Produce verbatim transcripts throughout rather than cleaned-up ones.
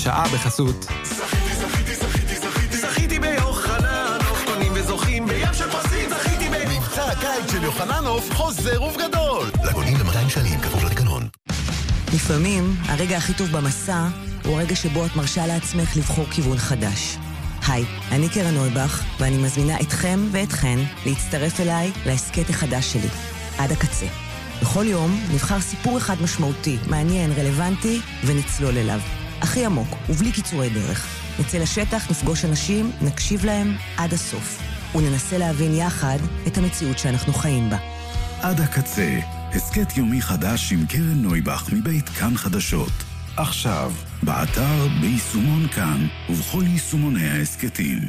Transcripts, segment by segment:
השעה בחסות זכיתי, זכיתי, זכיתי, זכיתי, זכיתי ביוחננוף, קונים וזוכים בים של פרסים, זכיתי ב... מבצע הקיץ של יוחננוף חוזר ובגדול. לקונים ב-מאתיים שנים, כפוף לתקנון. לפעמים, הרגע הכי טוב במסע הוא הרגע שבו את מרשה לעצמך לבחור כיוון חדש. היי, אני קרן נויבך, ואני מזמינה אתכם ואתכן להצטרף אליי להסקט החדש שלי, עד הקצה. בכל יום נבחר סיפור אחד משמעותי, מעניין, רלוונטי, ונצלול אליו. הכי עמוק, ובלי קיצורי דרך. נצא לשטח, נפגוש אנשים, נקשיב להם עד הסוף. וננסה להבין יחד את המציאות שאנחנו חיים בה. עד הקצה, הסקט יומי חדש עם קרן נויבך מבית כאן חדשות. עכשיו, באתר, ביישומון כאן, ובכל יישומוני ההסקטים.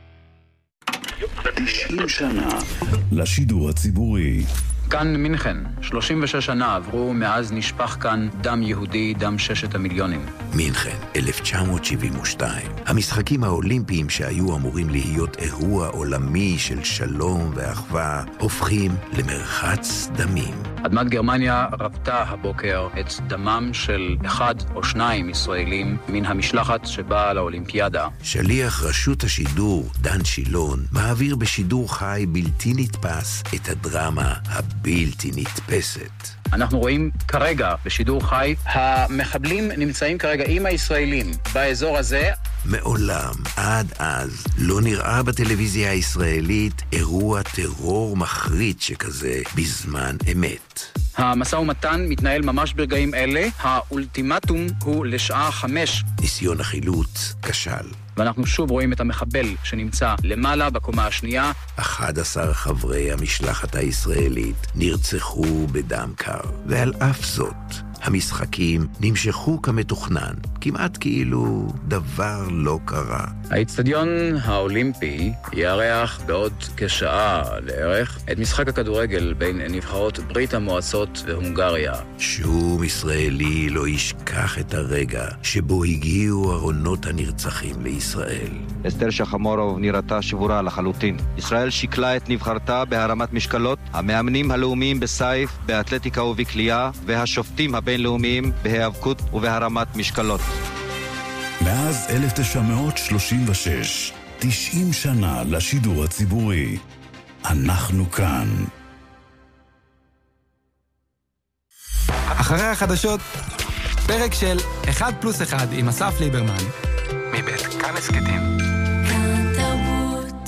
תשעים שנה לשידור הציבורי. כאן מינכן, שלושים ושש שנה עברו מאז נשפך כאן דם יהודי, דם ששת המיליונים. מינכן, אלף תשע מאות שבעים ושתיים. המשחקים האולימפיים שהיו אמורים להיות אירוע עולמי של שלום ואחווה, הופכים למרחץ דמים. אדמת גרמניה רבתה הבוקר את דמם של אחד או שניים ישראלים מן המשלחת שבאה לאולימפיאדה. שליח רשות השידור, דן שילון, מעביר בשידור חי בלתי נתפס את הדרמה הבלתי נתפסת. אנחנו רואים כרגע בשידור חי, המחבלים נמצאים כרגע עם הישראלים באזור הזה. מעולם, עד אז, לא נראה בטלוויזיה הישראלית אירוע טרור מחריד שכזה בזמן אמת. המשא ומתן מתנהל ממש ברגעים אלה, האולטימטום הוא לשעה חמש. ניסיון החילוץ כשל. ואנחנו שוב רואים את המחבל שנמצא למעלה בקומה השנייה. אחד עשר חברי המשלחת הישראלית נרצחו בדם קר. ועל אף זאת, המשחקים נמשכו כמתוכנן, כמעט כאילו דבר לא קרה. האצטדיון האולימפי יארח בעוד כשעה לערך את משחק הכדורגל בין נבחרות ברית המועצות והונגריה. שום ישראלי לא ישכח את הרגע שבו הגיעו ארונות הנרצחים לישראל. אסתר שחמורוב נראתה שבורה לחלוטין. ישראל שיקלה את נבחרתה בהרמת משקלות, המאמנים הלאומיים בסייף, באתלטיקה ובקליעה, והשופטים הבינלאומיים בהיאבקות ובהרמת משקלות. מאז אלף תשע מאות שלושים ושש, תשעים שנה לשידור הציבורי. אנחנו כאן. אחרי החדשות, פרק של אחד פלוס אחד עם אסף ליברמן מבית כאן הסקטים. כאן תרבות.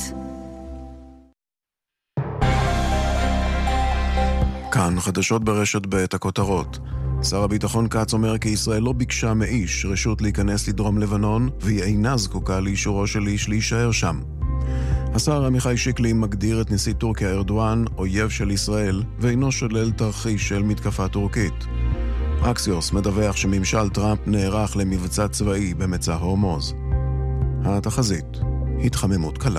כאן חדשות ברשת בעת הכותרות. שר הביטחון קץ אומר כי ישראל לא ביקשה מאיש רשות להיכנס לדרום לבנון, והיא אינה זקוקה לאישורו של איש להישאר שם. השר עמיחי שיקלי מגדיר את נשיא טורקיה ארדואן אויב של ישראל, ואינו שולל תרחיש של מתקפה טורקית. אקסיוס מדווח שממשל טראמפ נערך למבצע צבאי במצע הורמוז. התחזית, התחממות קלה.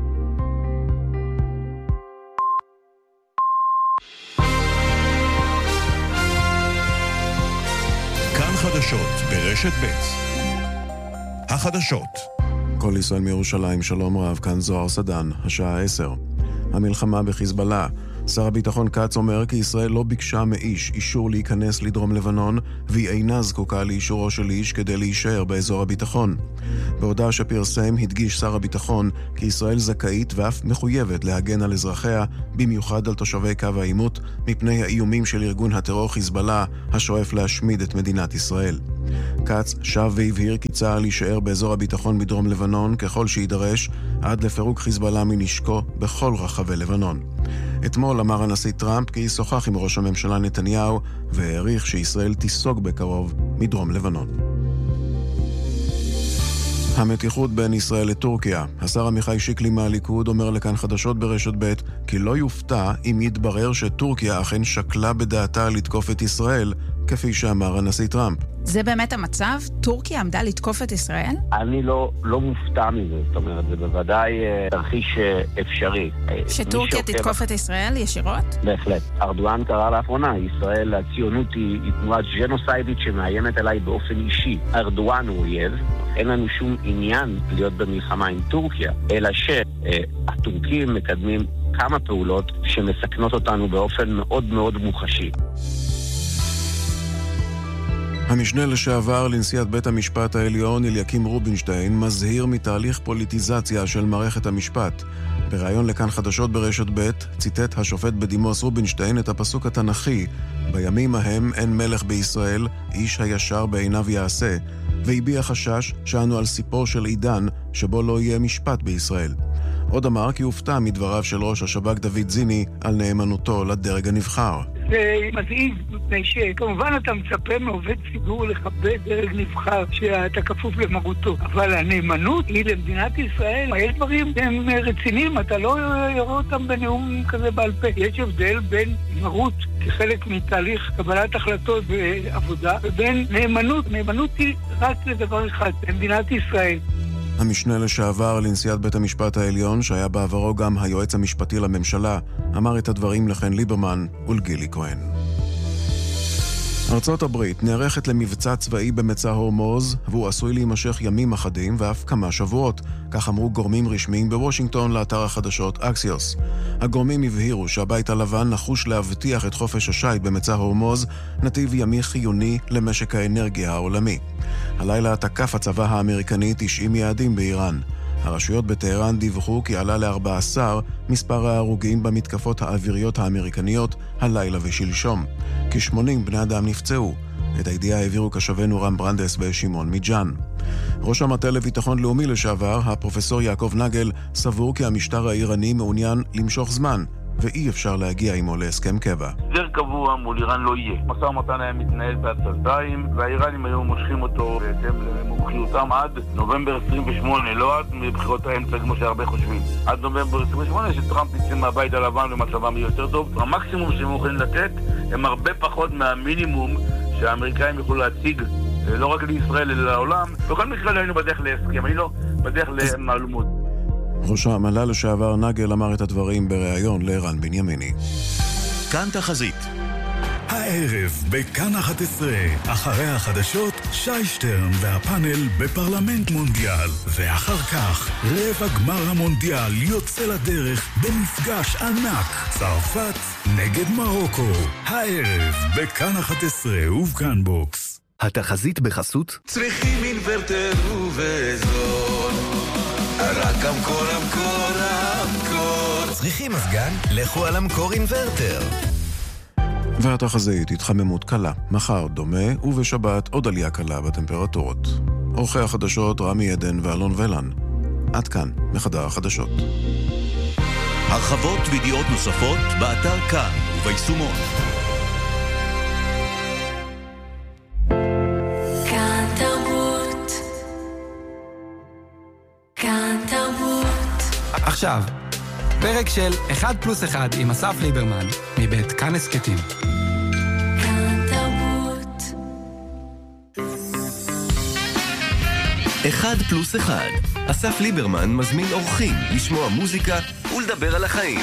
כאן חדשות ברשת ב'. החדשות. כל ישראל מירושלים, שלום רב, כאן זוהר סדן, השעה עשר. המלחמה בחיזבאללה. שר הביטחון קץ אומר כי ישראל לא ביקשה מאיש אישור להיכנס לדרום לבנון, והיא אינה זקוקה לאישורו של איש כדי להישאר באזור הביטחון. בהודעה שפרסם הדגיש שר הביטחון כי ישראל זכאית ואף מחויבת להגן על אזרחיה, במיוחד על תושבי קו העימות, מפני האיומים של ארגון הטרור חיזבאללה השואף להשמיד את מדינת ישראל. קץ שב והבהיר כי צה"ל יישאר באזור הביטחון בדרום לבנון ככל שידרש, עד לפירוק חיזבאללה מנשקו בכל רחבי לבנון. אתמול אמר הנשיא טראמפ כי ישוחח עם ראש הממשלה נתניהו והעריך שישראל תיסוג בקרוב מדרום לבנון. המתיחות בין ישראל לטורקיה. השר עמיחי שיקלי מהליכוד אומר לכאן חדשות ברשת ב' כי לא יופתע אם יתברר שטורקיה אכן שקלה בדעתה לתקוף את ישראל, כפי שאמר הנשיא טראמפ. זה באמת המצב? טורקיה עמדה לתקוף את ישראל? אני לא, לא מופתע מזה, זאת אומרת, זה בוודאי תרחיש אפשרי. שטורקיה תתקוף את ישראל ישירות? בהחלט. ארדואן קרא לאחרונה, ישראל, הציונות היא, היא תנועה ג'נוסיידית שמאיימת עליי באופן אישי. ארדואן הוא אויב, אין לנו שום עניין להיות במלחמה עם טורקיה, אלא שהטורקים מקדמים כמה פעולות שמסכנות אותנו באופן מאוד מאוד מוחשי. המשנה לשעבר לנשיאת בית המשפט העליון אליקים רובינשטיין מזהיר מתהליך פוליטיזציה של מערכת המשפט. בריאיון לכאן חדשות ברשת ב' ציטט השופט בדימוס רובינשטיין את הפסוק התנ"כי בימים ההם אין מלך בישראל, איש הישר בעיניו יעשה, והביע חשש שאנו על סיפור של עידן שבו לא יהיה משפט בישראל. עוד אמר כי הופתע מדבריו של ראש השב"כ דוד זיני על נאמנותו לדרג הנבחר. זה מדהים, מפני שכמובן אתה מצפה מעובד ציבור לכבד דרג נבחר שאתה כפוף למרותו, אבל הנאמנות היא למדינת ישראל. יש דברים הם רציניים, אתה לא יראה אותם בנאום כזה בעל פה. יש הבדל בין מרות כחלק מתהליך קבלת החלטות בעבודה ובין נאמנות. נאמנות היא רק לדבר אחד, למדינת ישראל. המשנה לשעבר לנשיאת בית המשפט העליון, שהיה בעברו גם היועץ המשפטי לממשלה, אמר את הדברים לחן ליברמן ולגילי כהן. ארצות הברית נערכת למבצע צבאי במצע הורמוז, והוא עשוי להימשך ימים אחדים ואף כמה שבועות, כך אמרו גורמים רשמיים בוושינגטון לאתר החדשות אקסיוס. הגורמים הבהירו שהבית הלבן נחוש להבטיח את חופש השייט במצע הורמוז, נתיב ימי חיוני למשק האנרגיה העולמי. הלילה תקף הצבא האמריקני תשעים יעדים באיראן. הרשויות בטהרן דיווחו כי עלה ל-ארבעה עשר מספר ההרוגים במתקפות האוויריות האמריקניות הלילה ושלשום. כ-שמונים בני אדם נפצעו. את הידיעה העבירו כשבנו רם ברנדס ושמעון מג'אן. ראש המטה לביטחון לאומי לשעבר, הפרופסור יעקב נגל, סבור כי המשטר האיראני מעוניין למשוך זמן, ואי אפשר להגיע עמו להסכם קבע. הסדר קבוע מול איראן לא יהיה. משא ומתן היה מתנהל בעצלתיים, והאיראנים היו מושכים אותו בהתאם למומחיותם עד נובמבר עשרים ושמונה, לא עד מבחירות האמצע כמו שהרבה חושבים. עד נובמבר עשרים ושמונה שטראמפ יצא מהבית הלבן ומצבם יהיה יותר טוב. המקסימום שהם יכולים לתת הם הרבה פחות מהמינימום שהאמריקאים יוכלו להציג, לא רק לישראל אלא לעולם. בכל מקרה לא היינו בדרך להסכם, היינו בדרך למעלומות. ראש המל"ל לשעבר נגל אמר את הדברים בריאיון לערן בנימיני. כאן תחזית. הערב בכאן אחת עשרה, אחרי החדשות, שי שטרן והפאנל בפרלמנט מונדיאל, ואחר כך רבע גמר המונדיאל יוצא לדרך במפגש ענק, צרפת נגד מרוקו. הערב בכאן אחת עשרה ובכאן בוקס. התחזית בחסות צריכים אינוורטר ובזול, רק אמקור אמקור אמקור. צריכים מזגן? לכו על אמקור אינוורטר. והתחזית התחממות קלה, מחר דומה, ובשבת עוד עלייה קלה בטמפרטורות. עורכי החדשות רמי עדן ואלון ולן. עד כאן מחדר החדשות. הרחבות וידיעות נוספות באתר כאן וביישומון. כאן תרבות, כאן תרבות. עכשיו פרק של אחד פלוס אחד עם אסף ליברמן מבית כאן הסקטים. כאן תרבות. אחד פלוס אחד. אסף ליברמן מזמין אורחים לשמוע מוזיקה ולדבר על החיים.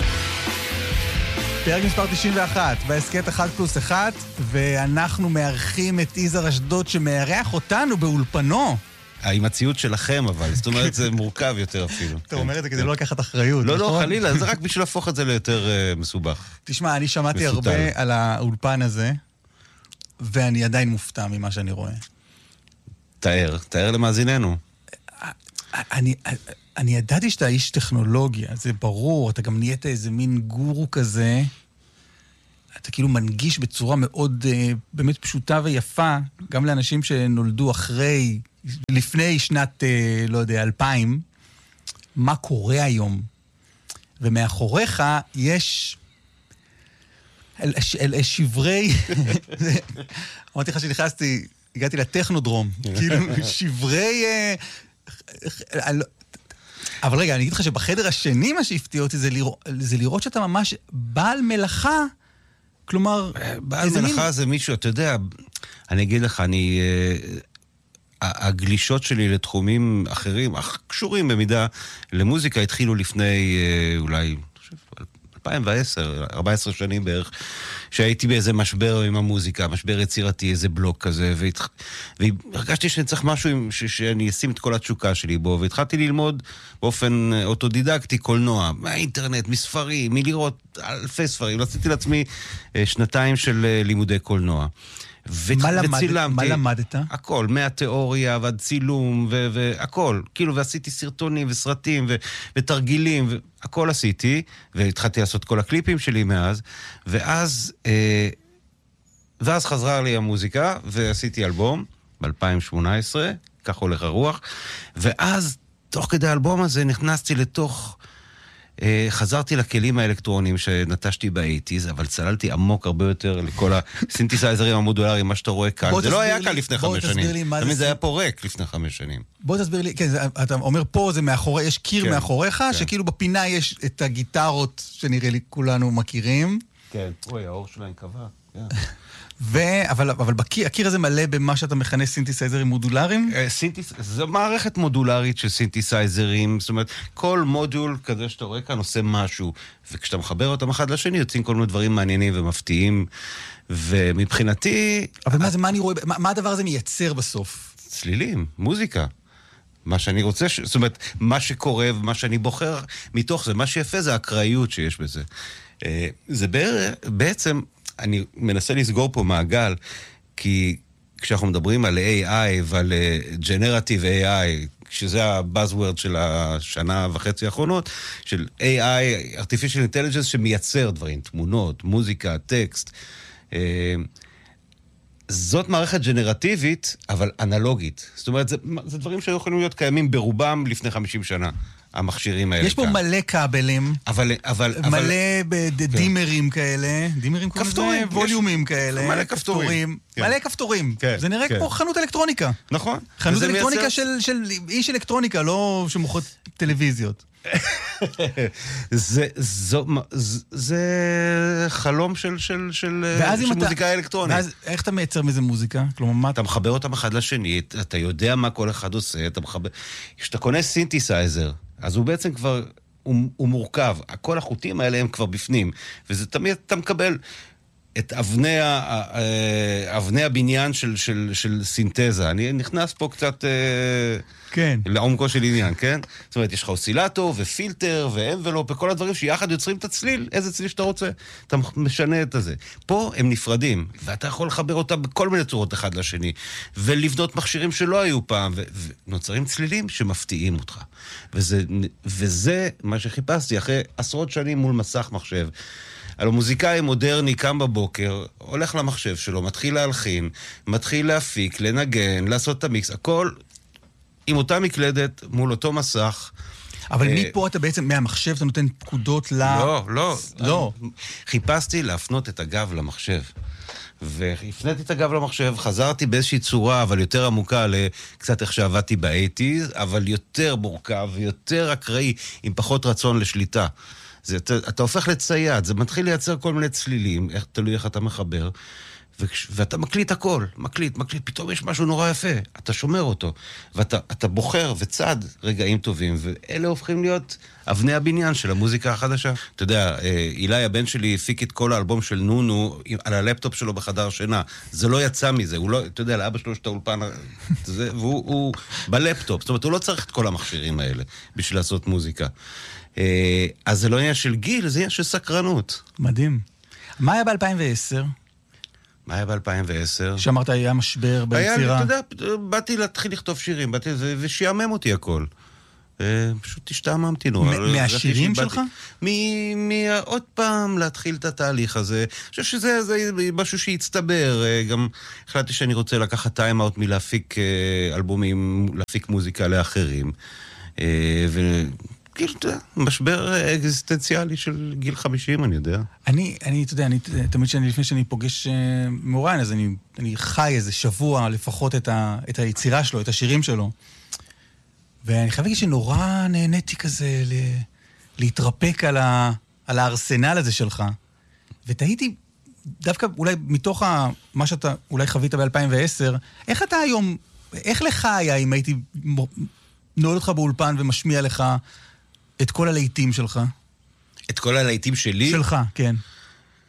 פרק מספר תשעים ואחת, בהסקט אחד פלוס אחד, ואנחנו מארחים את יזהר אשדוד שמארח אותנו באולפנו. עם הציוד שלכם, אבל זאת אומרת, זה מורכב יותר אפילו. אתה אומר את זה כדי לא לקחת אחריות. לא, לא, חלילה, זה רק בשביל להפוך את זה ליותר מסובך. תשמע, אני שמעתי הרבה על האולפן הזה, ואני עדיין מופתע ממה שאני רואה. תאר, תאר למאזיננו. אני, אני ידעתי שאתה איש טכנולוגיה, זה ברור, אתה גם נהיית איזה מין גורו כזה, אתה כאילו מנגיש בצורה מאוד באמת פשוטה ויפה, גם לאנשים שנולדו אחרי, לפני שנת, לא יודע, אלפיים, מה קורה היום. ומאחוריך יש אל, אל, אל שברי, אמרתי לך שנכנסתי, הגעתי לטכנודרום, כאילו שברי, אבל רגע, אני אגיד לך שבחדר השני מה שהפתיע אותי זה לראות, זה לראות שאתה ממש בעל מלאכה, כלומר... בעל מלאכה מין... זה מישהו, אתה יודע, אני אגיד לך, אני... הגלישות שלי לתחומים אחרים, קשורים במידה למוזיקה, התחילו לפני אולי אלפיים ועשר, ארבע עשרה שנים בערך, שהייתי באיזה משבר עם המוזיקה, משבר יצירתי, איזה בלוק כזה, והתח... והרגשתי שאני צריך משהו ש... שאני אשים את כל התשוקה שלי בו, והתחלתי ללמוד באופן אוטודידקטי קולנוע, מהאינטרנט, מספרים, מלראות אלפי ספרים, רציתי לעצמי שנתיים של לימודי קולנוע. מה למדת? מה למדת? הכל, מהתיאוריה ועד צילום והכל, כאילו, ועשיתי סרטונים וסרטים ותרגילים, הכל עשיתי, והתחלתי לעשות כל הקליפים שלי מאז, ואז ואז חזרה לי המוזיקה, ועשיתי אלבום ב-אלפיים שמונה עשרה, כך הולך הרוח, ואז תוך כדי האלבום הזה נכנסתי לתוך חזרתי לכלים האלקטרוניים שנטשתי ב-שמונים, אבל צללתי עמוק הרבה יותר לכל הסינתסייזרים המודולריים, מה שאתה רואה כאן. זה לא היה כאן לפני חמש שנים. תמיד זה היה פה ריק לפני חמש שנים. בוא תסביר לי, כן, אתה אומר פה זה מאחורי, יש קיר מאחוריך, שכאילו בפינה יש את הגיטרות שנראה לי כולנו מכירים. כן, אוי, האור שלהם קבע. ו... אבל, אבל בקיר, הקיר הזה מלא במה שאתה מכנה סינתסייזרים מודולריים? סינתס... זו מערכת מודולרית של סינתסייזרים, זאת אומרת, כל מודול כזה שאתה רואה כאן עושה משהו, וכשאתה מחבר אותם אחד לשני, יוצאים כל מיני דברים מעניינים ומפתיעים, ומבחינתי... אבל מה זה, מה אני רואה, מה, מה הדבר הזה מייצר בסוף? צלילים, מוזיקה. מה שאני רוצה, ש... זאת אומרת, מה שקורה ומה שאני בוחר מתוך זה, מה שיפה זה האקראיות שיש בזה. זה בעצם... אני מנסה לסגור פה מעגל, כי כשאנחנו מדברים על איי איי ועל Generative איי איי, שזה הבאזוורד של השנה וחצי האחרונות, של איי איי, Artificial Intelligence, שמייצר דברים, תמונות, מוזיקה, טקסט. זאת מערכת ג'נרטיבית, אבל אנלוגית. זאת אומרת, זה, זה דברים שהיו יכולים להיות קיימים ברובם לפני חמישים שנה. המכשירים האלה. יש פה מלא כבלים, אבל, אבל, מלא אבל... בדימרים כאלה, דימרים כפתורים, ווליומים כאלה, מלא כפתורים, מלא כפתורים. זה נראה כמו חנות אלקטרוניקה. נכון. חנות אלקטרוניקה של איש אלקטרוניקה, לא שמוכרות טלוויזיות. זה, זו, זה חלום של, של, של, של מוזיקה אלקטרונית. ואז איך אתה מייצר מזה מוזיקה? כלומר, מה... אתה מחבר אותם אחד לשני, אתה יודע מה כל אחד עושה, אתה מחבר... כשאתה קונה סינתסייזר, אז הוא בעצם כבר, הוא, הוא מורכב. כל החוטים האלה הם כבר בפנים, וזה תמיד אתה מקבל את אבני, אבני הבניין של, של, של סינתזה. אני נכנס פה קצת... כן. לעומקו של עניין, כן? זאת אומרת, יש לך אוסילטור ופילטר ואנבלופ וכל הדברים שיחד יוצרים את הצליל, איזה צליל שאתה רוצה. אתה משנה את זה. פה הם נפרדים, ואתה יכול לחבר אותם בכל מיני צורות אחד לשני, ולבנות מכשירים שלא היו פעם, ונוצרים צלילים שמפתיעים אותך. וזה, וזה מה שחיפשתי אחרי עשרות שנים מול מסך מחשב. הלוא מוזיקאי מודרני קם בבוקר, הולך למחשב שלו, מתחיל להלחין, מתחיל להפיק, לנגן, לעשות את המיקס, הכל... עם אותה מקלדת, מול אותו מסך. אבל מפה אתה בעצם, מהמחשב אתה נותן פקודות ל... לא, לא. לא. חיפשתי להפנות את הגב למחשב. והפניתי את הגב למחשב, חזרתי באיזושהי צורה, אבל יותר עמוקה לקצת איך שעבדתי ב-שמונים, אבל יותר מורכב ויותר אקראי, עם פחות רצון לשליטה. זה, אתה, אתה הופך לצייד, זה מתחיל לייצר כל מיני צלילים, איך, תלוי איך אתה מחבר. ואתה מקליט הכל, מקליט, מקליט, פתאום יש משהו נורא יפה, אתה שומר אותו, ואתה אתה בוחר וצד רגעים טובים, ואלה הופכים להיות אבני הבניין של המוזיקה החדשה. אתה יודע, אילי הבן שלי הפיק את כל האלבום של נונו על הלפטופ שלו בחדר שינה, זה לא יצא מזה, הוא לא, אתה יודע, לאבא שלו יש את האולפן, והוא הוא בלפטופ, זאת אומרת, הוא לא צריך את כל המכשירים האלה בשביל לעשות מוזיקה. אז זה לא עניין של גיל, זה עניין של סקרנות. מדהים. מה היה ב-אלפיים ועשר? מה היה ב-אלפיים ועשר? שאמרת, היה משבר ביצירה. היה, אתה יודע, באתי להתחיל לכתוב שירים, באתי, ושיעמם אותי הכל. פשוט השתעממתי נורא. מהשירים שלך? מעוד פעם להתחיל את התהליך הזה. אני חושב שזה משהו שהצטבר. גם החלטתי שאני רוצה לקחת טיים-אאוט מלהפיק אלבומים, להפיק מוזיקה לאחרים. ו... כאילו, אתה יודע, משבר אקזיסטנציאלי של גיל חמישים, אני יודע. אני, אני, אתה יודע, אני, תמיד שאני, לפני שאני פוגש uh, מורן, אז אני, אני חי איזה שבוע לפחות את, ה, את היצירה שלו, את השירים שלו. ואני חייב להגיד שנורא נהניתי כזה ל, להתרפק על, ה, על הארסנל הזה שלך. ותהיתי, דווקא אולי מתוך ה, מה שאתה אולי חווית ב-אלפיים ועשר, איך אתה היום, איך לך היה אם הייתי נועל אותך באולפן ומשמיע לך את כל הלהיטים שלך? את כל הלהיטים שלי? שלך, כן.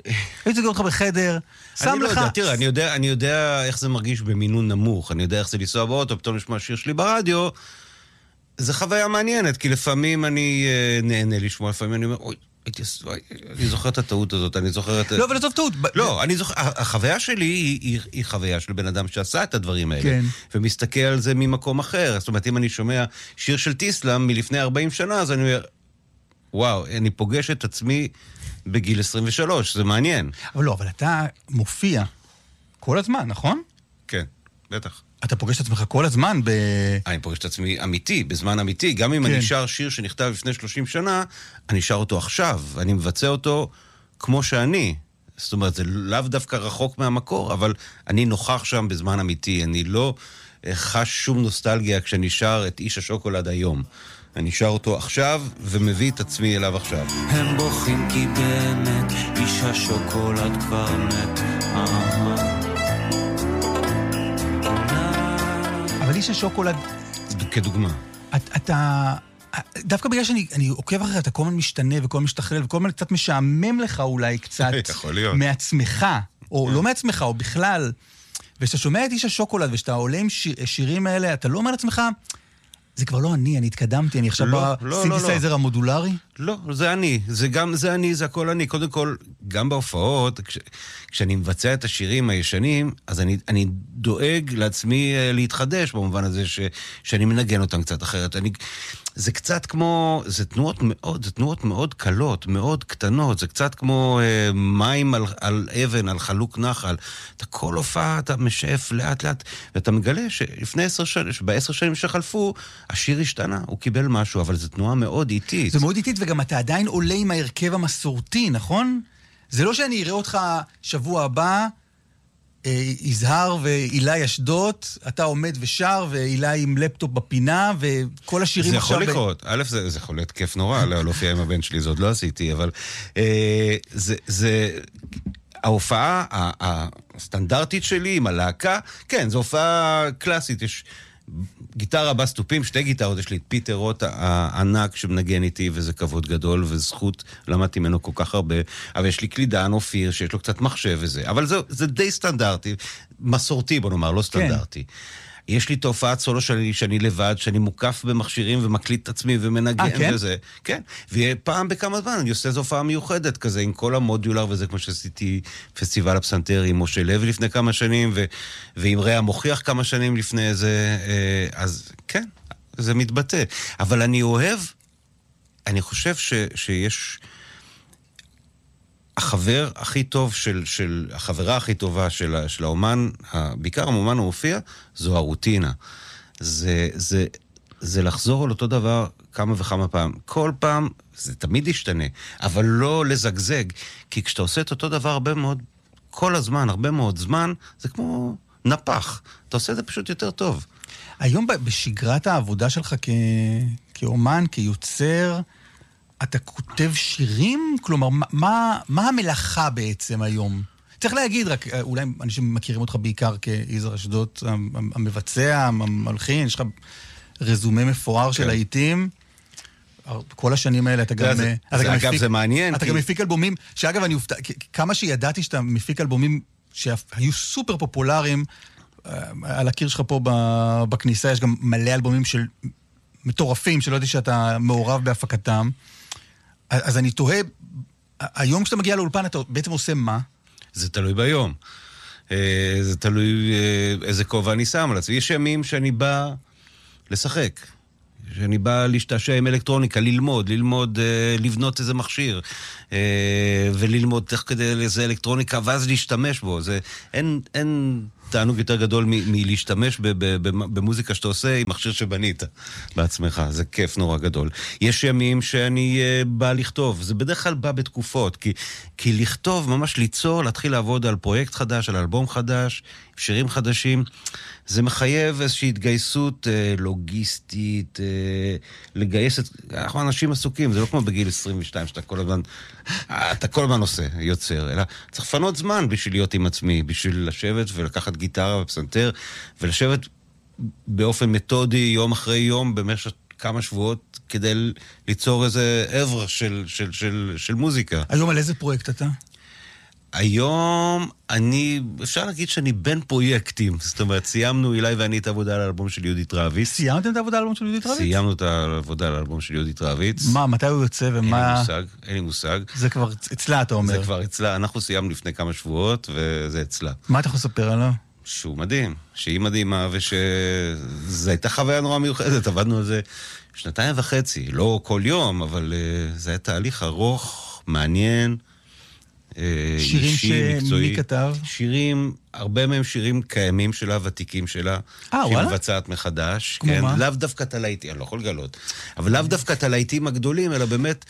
הייתי סוגר אותך בחדר, שם אני לא לך... יודע, תראה, אני יודע, אני יודע איך זה מרגיש במינון נמוך, אני יודע איך זה לנסוע באוטו, פתאום לשמוע שיר שלי ברדיו, זה חוויה מעניינת, כי לפעמים אני נהנה לשמוע, לפעמים אני אומר, אוי, אני זוכר את הטעות הזאת, אני זוכר את... לא, אבל זאת טעות. לא, אני זוכר, החוויה שלי היא, היא חוויה של בן אדם שעשה את הדברים האלה, כן. ומסתכל על זה ממקום אחר. זאת אומרת, אם אני שומע שיר של טיסלאם מלפני ארבעים שנה, אז אני אומר, וואו, אני פוגש את עצמי בגיל עשרים ושלוש, זה מעניין. אבל לא, אבל אתה מופיע כל הזמן, נכון? כן, בטח. אתה פוגש את עצמך כל הזמן ב... אני פוגש את עצמי אמיתי, בזמן אמיתי. גם אם כן. אני שר שיר שנכתב לפני שלושים שנה, אני שר אותו עכשיו. אני מבצע אותו כמו שאני. זאת אומרת, זה לאו דווקא רחוק מהמקור, אבל אני נוכח שם בזמן אמיתי. אני לא חש שום נוסטלגיה כשאני שר את איש השוקולד היום. אני שר אותו עכשיו ומביא את עצמי אליו עכשיו. הם בוכים כי באמת איש השוקולד כבר מת. אבל איש השוקולד... כדוגמה. אתה... אתה דווקא בגלל שאני אני עוקב אחרי, אתה כל הזמן משתנה וכל הזמן משתכלל, וכל הזמן קצת משעמם לך אולי קצת מעצמך, או לא מעצמך, או בכלל. וכשאתה שומע את איש השוקולד, ושאתה עולה עם שירים האלה, אתה לא אומר לעצמך, זה כבר לא אני, אני התקדמתי, אני עכשיו בסינתסייזר המודולרי? לא, זה אני, זה גם, זה אני, זה הכל אני. קודם כל, גם בהופעות, כש, כשאני מבצע את השירים הישנים, אז אני, אני דואג לעצמי להתחדש, במובן הזה ש, שאני מנגן אותם קצת אחרת. אני, זה קצת כמו, זה תנועות מאוד, זה תנועות מאוד קלות, מאוד קטנות, זה קצת כמו אה, מים על, על אבן, על חלוק נחל. אתה כל הופעה, אתה משאף לאט לאט, ואתה מגלה שלפני עשר שנים, בעשר שנים שחלפו, השיר השתנה, הוא קיבל משהו, אבל זו תנועה מאוד איטית. זה מאוד איטית, וגם אתה עדיין עולה עם ההרכב המסורתי, נכון? זה לא שאני אראה אותך שבוע הבא, יזהר ואילי אשדוד, אתה עומד ושר, ואילי עם לפטופ בפינה, וכל השירים עכשיו... זה יכול לקרות. א', זה, זה יכול להיות כיף נורא, לא להופיע עם הבן שלי, זה עוד לא עשיתי, אבל אה, זה, זה... ההופעה הסטנדרטית שלי עם הלהקה, כן, זו הופעה קלאסית, יש... גיטרה בסטופים, שתי גיטרות, יש לי את פיטר רוט הענק שמנגן איתי, וזה כבוד גדול וזכות, למדתי ממנו כל כך הרבה, אבל יש לי קלידן אופיר שיש לו קצת מחשב וזה, אבל זה, זה די סטנדרטי, מסורתי בוא נאמר, לא סטנדרטי. כן. יש לי תופעת סולו שלי שאני לבד, שאני מוקף במכשירים ומקליט את עצמי ומנגן 아, כן? וזה. כן. ופעם בכמה זמן אני עושה איזו הופעה מיוחדת כזה, עם כל המודולר וזה, כמו שעשיתי פסטיבל הפסנתר עם משה לוי לפני כמה שנים, ו- ועם רע מוכיח כמה שנים לפני זה, אז כן, זה מתבטא. אבל אני אוהב, אני חושב ש- שיש... החבר הכי טוב של, של, החברה הכי טובה של, של האומן, בעיקר האומן המופיע, זו הרוטינה. זה, זה, זה לחזור על אותו דבר כמה וכמה פעם. כל פעם, זה תמיד ישתנה, אבל לא לזגזג, כי כשאתה עושה את אותו דבר הרבה מאוד, כל הזמן, הרבה מאוד זמן, זה כמו נפח. אתה עושה את זה פשוט יותר טוב. היום בשגרת העבודה שלך כ... כאומן, כיוצר, אתה כותב שירים? כלומר, מה, מה המלאכה בעצם היום? צריך להגיד רק, אולי אנשים מכירים אותך בעיקר כיזהר אשדוד, המבצע, המלחין, יש לך רזומה מפואר של העיתים. כל השנים האלה אתה גם... אגב, זה מעניין. אתה גם מפיק אלבומים, שאגב, אני אופתע, כמה שידעתי שאתה מפיק אלבומים שהיו סופר פופולריים, על הקיר שלך פה בכניסה, יש גם מלא אלבומים של מטורפים, שלא יודעתי שאתה מעורב בהפקתם. אז אני תוהה, היום כשאתה מגיע לאולפן, אתה בעצם עושה מה? זה תלוי ביום. זה תלוי איזה כובע אני שם על עצמי. יש ימים שאני בא לשחק, שאני בא להשתעשע עם אלקטרוניקה, ללמוד, ללמוד, לבנות איזה מכשיר, וללמוד תוך כדי איזה אלקטרוניקה, ואז להשתמש בו. זה, אין, אין תענוג יותר גדול מ- מלהשתמש ב- ב- ב- במוזיקה שאתה עושה עם מכשיר שבנית בעצמך. זה כיף נורא גדול. יש ימים שאני uh, בא לכתוב. זה בדרך כלל בא בתקופות, כי, כי לכתוב, ממש ליצור, להתחיל לעבוד על פרויקט חדש, על אלבום חדש, שירים חדשים, זה מחייב איזושהי התגייסות אה, לוגיסטית, אה, לגייס את... אנחנו אנשים עסוקים, זה לא כמו בגיל עשרים ושתיים, שאתה כל הזמן, אתה כל הזמן עושה, יוצר, אלא צריך לפנות זמן בשביל להיות עם עצמי, בשביל לשבת ולקחת גיטרה ופסנתר, ולשבת באופן מתודי יום אחרי יום, במשך כמה שבועות, כדי ליצור איזה עבר של, של, של, של מוזיקה. היום על איזה פרויקט אתה? היום אני, אפשר להגיד שאני בין פרויקטים. זאת אומרת, סיימנו, אילי ואני, את העבודה על האלבום של יהודית רביץ. סיימתם את העבודה על האלבום של יהודית רביץ? סיימנו את העבודה על האלבום של יהודית רביץ. מה, מתי הוא יוצא ומה... אין לי מושג, אין לי מושג. זה כבר אצלה, אתה אומר. זה כבר אצלה. אנחנו סיימנו לפני כמה שבועות, וזה אצלה. מה אתה יכול לספר עליו? שהוא מדהים, שהיא מדהימה, ושזו הייתה חוויה נורא מיוחדת. עבדנו על זה שנתיים וחצי, לא כל יום, אבל uh, זה היה תהליך ארוך, מעניין, uh, שירים שמי כתב? שירים, הרבה מהם שירים קיימים שלה, ותיקים שלה, שהיא מבצעת מחדש. כמו כן, מה? לאו דווקא תלהיטים, אני לא יכול לגלות, אבל לאו דווקא תלהיטים הגדולים, אלא באמת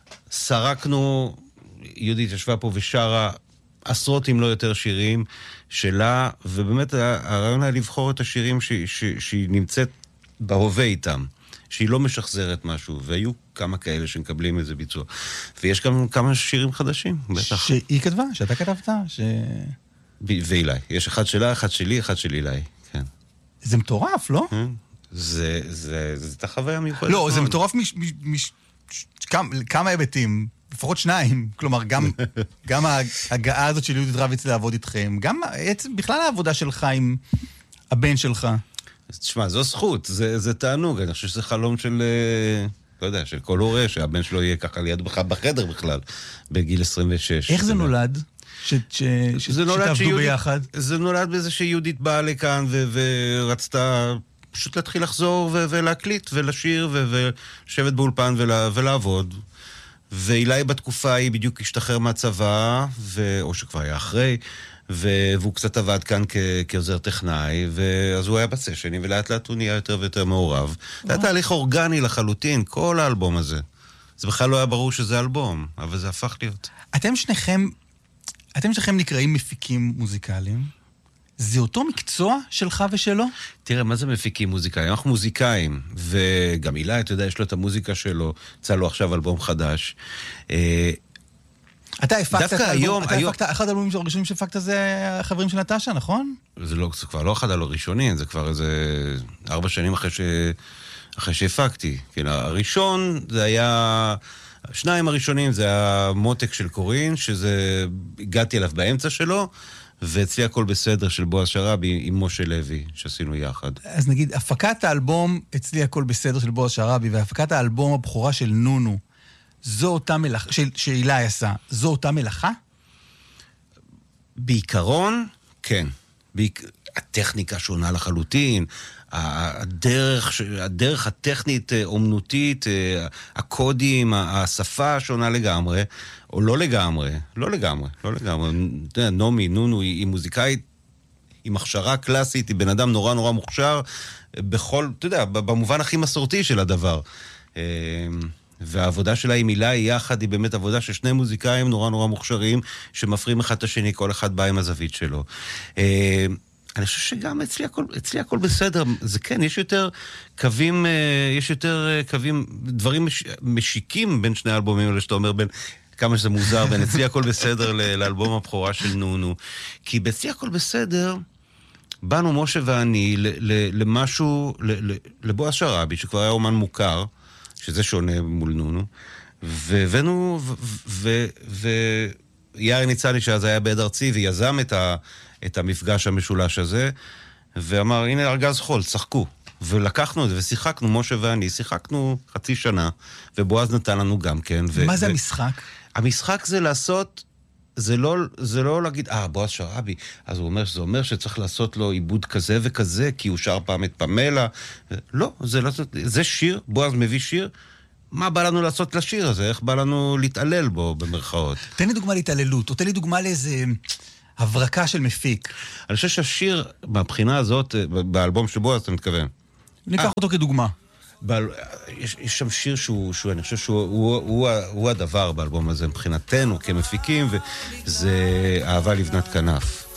סרקנו, יהודית ישבה פה ושרה עשרות אם לא יותר שירים שלה, ובאמת הרעיון היה לבחור את השירים ש, ש, שהיא נמצאת בהווה איתם, שהיא לא משחזרת משהו, והיו כמה כאלה שמקבלים איזה ביצוע. ויש גם כמה שירים חדשים, בטח. שהיא כתבה, שאתה כתבת? ש... ואילי. יש אחד שלה, אחד שלי, אחד של אילי, כן. זה מטורף, לא? זה, זה, זה, זה החוויה מיוחדת. לא, זה מטורף מש, מש, מש, כמה, כמה היבטים, לפחות שניים, כלומר, גם, גם ההגעה הזאת של יהודית רביץ לעבוד איתכם, גם בכלל העבודה שלך עם הבן שלך. תשמע, זו זכות, זה, זה תענוג, אני חושב שזה חלום של, לא יודע, של כל הורה, שהבן שלו יהיה ככה ליד בחדר בכלל, בגיל עשרים ושש. איך זה נולד? ש, ש, ש, שתעבדו ביחד? זה נולד בזה שיהודית באה לכאן ו, ורצתה פשוט להתחיל לחזור ו, ולהקליט ולשיר ו, ולשבת באולפן ולה, ולעבוד. ואילי בתקופה היא בדיוק השתחרר מהצבא, ו... או שכבר היה אחרי, ו... והוא קצת עבד כאן כ... כעוזר טכנאי, ואז הוא היה בסשנים, ולאט לאט הוא נהיה יותר ויותר מעורב. זה היה תהליך אורגני לחלוטין, כל האלבום הזה. זה בכלל לא היה ברור שזה אלבום, אבל זה הפך להיות. אתם שניכם, אתם שניכם נקראים מפיקים מוזיקליים? זה אותו מקצוע שלך ושלו? תראה, מה זה מפיקים מוזיקאים? אנחנו מוזיקאים, וגם אילי, אתה יודע, יש לו את המוזיקה שלו, יצא לו עכשיו אלבום חדש. אתה הפקת את האלבום, אתה הפקת, אחד האלבומים הראשונים שהפקת זה החברים של נטשה, נכון? זה לא, זה כבר לא אחד הראשונים, זה כבר איזה ארבע שנים אחרי ש... אחרי שהפקתי. כן, הראשון זה היה... שניים הראשונים זה היה מותק של קורין, שזה... הגעתי אליו באמצע שלו, ואצלי הכל בסדר של בועז שרבי עם משה לוי, שעשינו יחד. אז נגיד, הפקת האלבום אצלי הכל בסדר של בועז שרבי, והפקת האלבום הבכורה של נונו, זו אותה מלאכה, שאילי עשה, זו אותה מלאכה? בעיקרון, כן. בעיק... הטכניקה שונה לחלוטין, הדרך, הדרך הטכנית, אומנותית, הקודים, השפה שונה לגמרי, או לא לגמרי, לא לגמרי, לא לגמרי. נומי, נונו, היא מוזיקאית, עם הכשרה קלאסית, היא בן אדם נורא נורא מוכשר, בכל, אתה יודע, במובן הכי מסורתי של הדבר. והעבודה שלה עם אילי יחד היא באמת עבודה של שני מוזיקאים נורא נורא מוכשרים, שמפרים אחד את השני, כל אחד בא עם הזווית שלו. אני חושב שגם אצלי הכל, אצלי הכל בסדר. זה כן, יש יותר קווים, יש יותר קווים, דברים מש, משיקים בין שני האלבומים האלה, שאתה אומר בין כמה שזה מוזר, בין אצלי הכל בסדר לאלבום הבכורה של נונו. כי באצלי הכל בסדר, באנו משה ואני למשהו, לבועז שרבי, שכבר היה אומן מוכר, שזה שונה מול נונו, והבאנו, ויאיר ניצני, שאז היה בעד ארצי, ויזם את ה... את המפגש המשולש הזה, ואמר, הנה ארגז חול, שחקו. ולקחנו את זה, ושיחקנו, משה ואני, שיחקנו חצי שנה, ובועז נתן לנו גם כן. ו- מה זה ו- המשחק? המשחק זה לעשות, זה לא, זה לא להגיד, אה, בועז שרבי, אז הוא אומר, זה אומר שצריך לעשות לו עיבוד כזה וכזה, כי הוא שר פעם את פמלה. לא, זה, לא, זה שיר, בועז מביא שיר, מה בא לנו לעשות לשיר הזה? איך בא לנו להתעלל בו, במרכאות? תן לי דוגמה להתעללות, או תן לי דוגמה לאיזה... הברקה של מפיק. אני חושב שהשיר, מהבחינה הזאת, באלבום שבו, אז אתה מתכוון. ניקח אותו כדוגמה. יש, יש שם שיר שהוא, שהוא אני חושב שהוא הוא, הוא, הוא הדבר באלבום הזה, מבחינתנו כמפיקים, וזה אהבה לבנת כנף.